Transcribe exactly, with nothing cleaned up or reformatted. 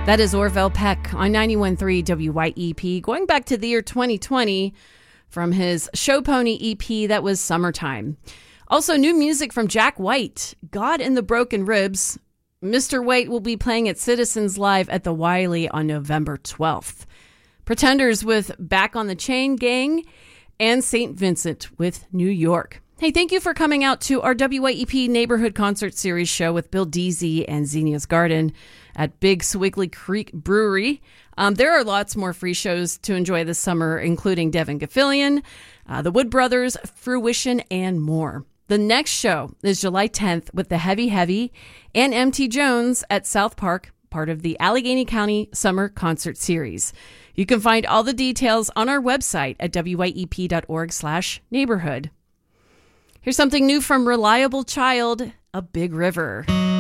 That is Orville Peck on ninety-one point three W Y E P, going back to the year twenty twenty from his Show Pony E P that was Summertime. Also, new music from Jack White, God in the Broken Ribs. Mister White will be playing at Citizens Live at the Wiley on November twelfth. Pretenders with Back on the Chain Gang, and Saint Vincent with New York. Hey, thank you for coming out to our W Y E P Neighborhood Concert Series show with Bill Deasy and Xenia's Garden at Big Swiggly Creek Brewery. Um, there are lots more free shows to enjoy this summer, including Devin Gaffilian, uh, the Wood Brothers, Fruition, and more. The next show is July tenth with the Heavy Heavy and M T Jones at South Park, part of the Allegheny County Summer Concert Series. You can find all the details on our website at W Y E P dot org slash neighborhood. Here's something new from Reliable Child, A Big River.